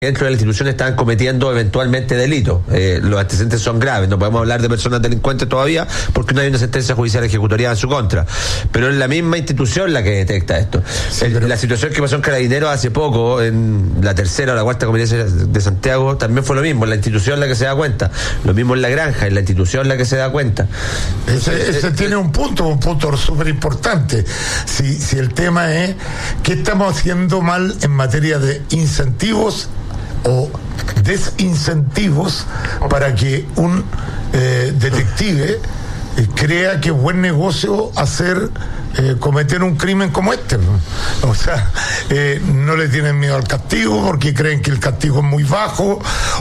dentro de la institución estaban cometiendo eventualmente delitos. Los antecedentes son graves, no podemos hablar de personas delincuentes todavía porque no hay una sentencia judicial ejecutoria en su contra, pero es la misma institución la que detecta esto. Sí, la situación que pasó en Carabineros hace poco, en la tercera o la cuarta comisaría de Santiago, también fue lo mismo, la institución la que se da cuenta, lo mismo en La Granja, es la institución la que se da cuenta. Ese tiene un punto súper importante. Si el tema es ¿qué estamos haciendo mal en materia de incentivos o desincentivos para que un detective crea que es buen negocio cometer un crimen como este? O sea, no le tienen miedo al castigo porque creen que el castigo es muy bajo,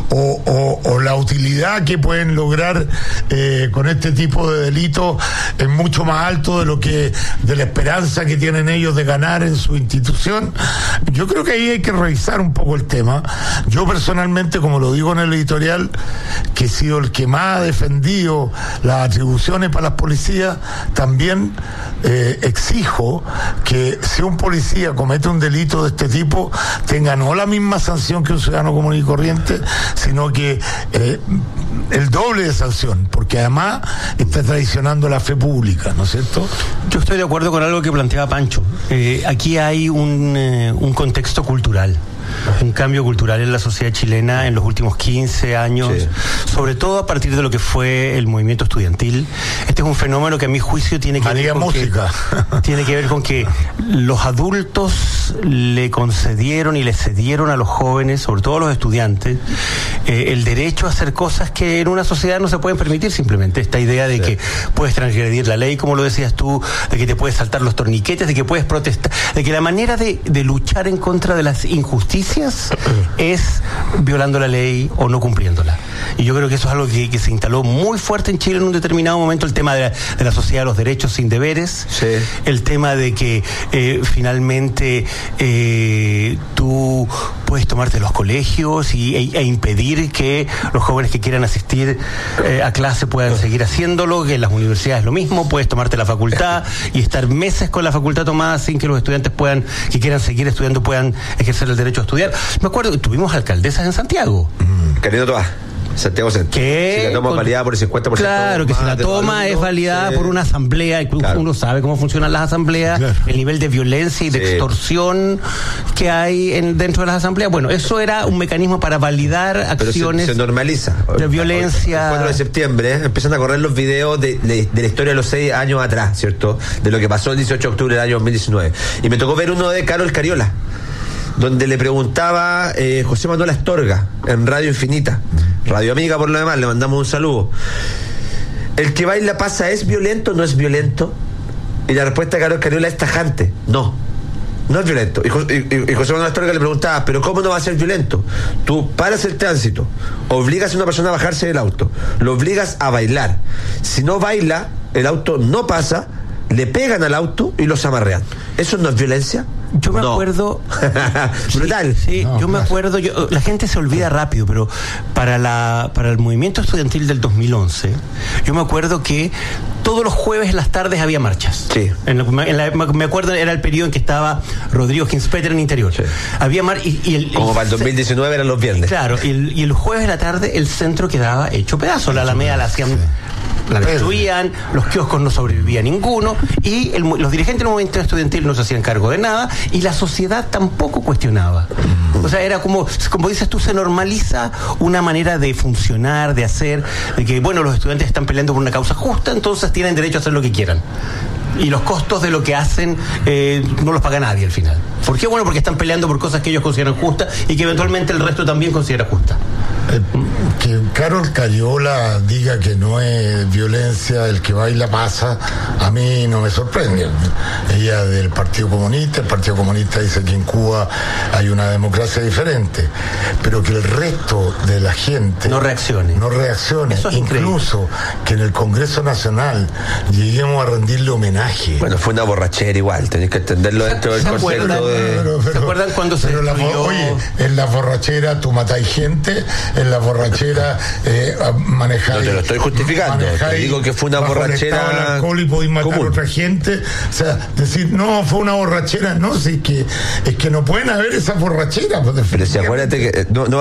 o la utilidad que pueden lograr con este tipo de delitos es mucho más alto de la esperanza que tienen ellos de ganar en su institución. Yo creo que ahí hay que revisar un poco el tema. Yo personalmente, como lo digo en el editorial, que he sido el que más ha defendido las atribuciones para las policías, también exijo que si un policía comete un delito de este tipo tenga no la misma sanción que un ciudadano común y corriente, sino que el doble de sanción, porque además está traicionando la fe pública, ¿no es cierto? Yo estoy de acuerdo con algo que planteaba Pancho. Aquí hay un contexto cultural, un cambio cultural en la sociedad chilena en los últimos 15 años, sí, sobre todo a partir de lo que fue el movimiento estudiantil. Este es un fenómeno que a mi juicio tiene que ver con que los adultos le concedieron y le cedieron a los jóvenes, sobre todo a los estudiantes, el derecho a hacer cosas que en una sociedad no se pueden permitir simplemente. Esta idea de que puedes transgredir la ley, como lo decías tú, de que te puedes saltar los torniquetes, de que puedes protestar, de que la manera de luchar en contra de las injusticias es violando la ley o no cumpliéndola. Y yo creo que eso es algo que se instaló muy fuerte en Chile en un determinado momento, el tema de la sociedad de los derechos sin deberes, sí, el tema de que finalmente tú puedes tomarte los colegios e impedir que los jóvenes que quieran asistir a clase puedan seguir haciéndolo, que en las universidades lo mismo, puedes tomarte la facultad y estar meses con la facultad tomada sin que los estudiantes que quieran seguir estudiando puedan ejercer el derecho a estudiar. Me acuerdo que tuvimos alcaldesas en Santiago. Karina Toá, Santiago Centro. Que si la toma es validada por el 50%. Claro, que si la toma es validada por una asamblea, claro, uno sabe cómo funcionan las asambleas, claro, el nivel de violencia y de extorsión que hay dentro de las asambleas. Bueno, eso era un mecanismo para validar acciones. Se normaliza. De violencia. El 4 de septiembre empiezan a correr los videos de la historia de los 6 años atrás, ¿cierto? De lo que pasó el 18 de octubre del año 2019. Y me tocó ver uno de Carol Cariola, donde le preguntaba José Manuel Astorga en Radio Infinita, radio amiga por lo demás, le mandamos un saludo. ¿El que baila pasa es violento o no es violento? Y la respuesta de Carol Cariola es tajante: no es violento. Y José Manuel Astorga le preguntaba: ¿pero cómo no va a ser violento? Tú paras el tránsito, obligas a una persona a bajarse del auto, lo obligas a bailar. Si no baila, el auto no pasa, le pegan al auto y los amarrean. ¿Eso no es violencia? Yo me acuerdo. Brutal. Sí, yo me acuerdo. La gente se olvida rápido, pero para el movimiento estudiantil del 2011, yo me acuerdo que todos los jueves en las tardes había marchas. Sí. Me acuerdo, era el periodo en que estaba Rodrigo Ginspeter en Interior. Sí. Había como para el 2019 eran los viernes. Claro, y el jueves de la tarde el centro quedaba hecho pedazos. La Alameda la hacían. La destruían, los kioscos no sobrevivía ninguno, y los dirigentes del movimiento estudiantil no se hacían cargo de nada, y la sociedad tampoco cuestionaba. O sea, era como dices tú, se normaliza una manera de funcionar, de hacer, de que, bueno, los estudiantes están peleando por una causa justa, entonces tienen derecho a hacer lo que quieran. Y los costos de lo que hacen no los paga nadie al final. ¿Por qué? Bueno, porque están peleando por cosas que ellos consideran justas y que eventualmente el resto también considera justas. Que Carol Cariola diga que no es violencia, el que baila pasa, a mí no me sorprende. Ella del Partido Comunista, el Partido Comunista dice que en Cuba hay una democracia diferente, pero que el resto de la gente no reaccione. Eso es incluso increíble. Que en el Congreso Nacional lleguemos a rendirle homenaje. Bueno, fue una borrachera igual, tenéis que entenderlo dentro del concepto de... ¿Se acuerdan cuando se destruyó? Oye, en la borrachera tú matáis gente, en la borrachera borrachera, manejar. No te lo estoy justificando, te digo que fue una borrachera alcohol y podéis matar común. a otra gente. O sea, decir, no, fue una borrachera, no, sí, es que no pueden haber esas borracheras. Pero si acuérdate que no